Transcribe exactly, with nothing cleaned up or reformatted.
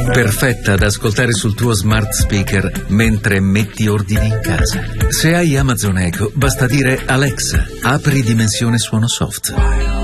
Perfetta ad ascoltare sul tuo smart speaker mentre metti ordini in casa. Se hai Amazon Echo, basta dire Alexa, apri dimensione suono soft.